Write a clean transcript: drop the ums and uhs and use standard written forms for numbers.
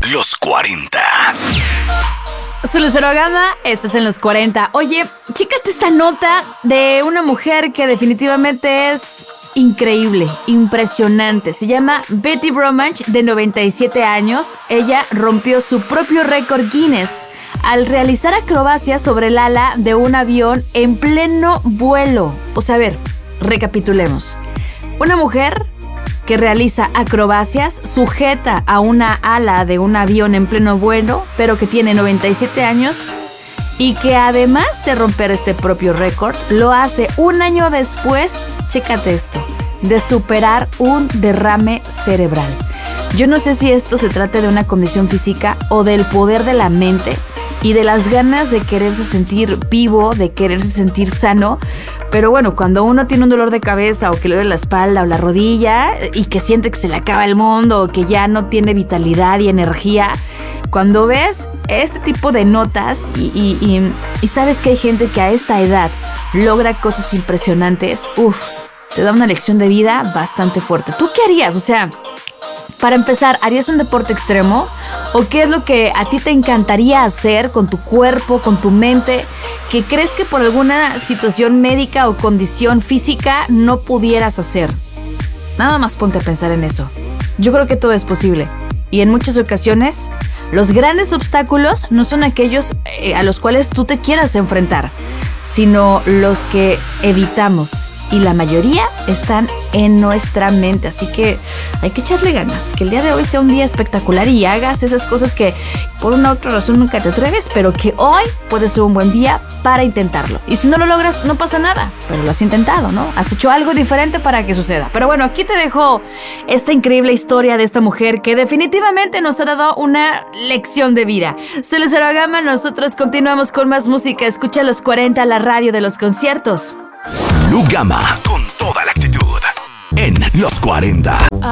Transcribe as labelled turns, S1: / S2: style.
S1: Los 40.
S2: Soy Lucero Gama, estás en Los 40. Oye, chécate esta nota de una mujer que definitivamente es increíble, impresionante. Se llama Betty Bromwich, de 97 años. Ella rompió su propio récord Guinness al realizar acrobacias sobre el ala de un avión en pleno vuelo. O sea, a ver, recapitulemos. Una mujer que realiza acrobacias sujeta a una ala de un avión en pleno vuelo, pero que tiene 97 años y que además de romper este propio récord, lo hace un año después, chécate esto, de superar un derrame cerebral. Yo no sé si esto se trata de una condición física o del poder de la mente y de las ganas de quererse sentir vivo, de quererse sentir sano. Pero bueno, cuando uno tiene un dolor de cabeza o que le duele la espalda o la rodilla y que siente que se le acaba el mundo o que ya no tiene vitalidad y energía, cuando ves este tipo de notas y sabes que hay gente que a esta edad logra cosas impresionantes, te da una lección de vida bastante fuerte. ¿Tú qué harías? O sea, para empezar, ¿harías un deporte extremo? ¿O qué es lo que a ti te encantaría hacer con tu cuerpo, con tu mente, que crees que por alguna situación médica o condición física no pudieras hacer? Nada más ponte a pensar en eso. Yo creo que todo es posible. Y en muchas ocasiones, los grandes obstáculos no son aquellos a los cuales tú te quieras enfrentar, sino los que evitamos. Y la mayoría están en nuestra mente, así que hay que echarle ganas, que el día de hoy sea un día espectacular y hagas esas cosas que por una u otra razón nunca te atreves, pero que hoy puede ser un buen día para intentarlo. Y si no lo logras, no pasa nada, pero lo has intentado, ¿no? Has hecho algo diferente para que suceda. Pero bueno, aquí te dejo esta increíble historia de esta mujer que definitivamente nos ha dado una lección de vida. Soy Lucero Gama, nosotros continuamos con más música. Escucha Los 40, la radio de los conciertos.
S1: Lu Gama, con toda la actitud, en Los 40.